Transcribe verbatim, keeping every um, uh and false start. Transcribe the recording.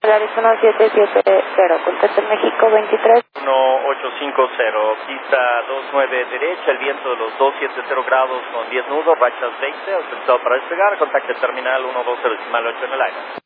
Polaris uno siete siete cero, contacto en México veintitrés. uno ocho cinco cero, pista dos nueve derecha, el viento de los doscientos setenta grados con diez nudos, rachas veinte, autorizado para despegar, contacto terminal uno dos cero decimal ocho en el aire.